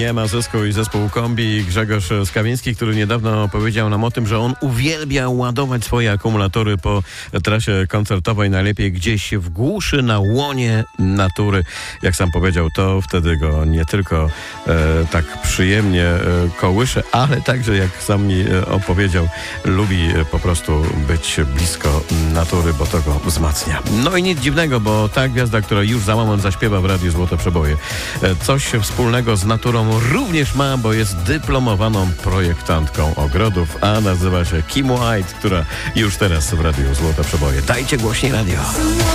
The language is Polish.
Nie ma zysku i zespół Kombi. Grzegorz Skawiński, który niedawno powiedział nam o tym, że on uwielbia ładować swoje akumulatory po trasie koncertowej, najlepiej gdzieś w głuszy, na łonie natury. Jak sam powiedział, to wtedy go nie tylko tak przyjemnie kołysze, ale także, jak sam mi opowiedział, lubi po prostu być blisko natury, bo to go wzmacnia. No i nic dziwnego, bo ta gwiazda, która już za moment zaśpiewa w Radiu Złote Przeboje, coś wspólnego z naturą również ma, bo jest dyplomowaną projektantką ogrodów, a nazywa się Kim White, która już teraz w Radiu Złote Przeboje. Dajcie głośniej radio.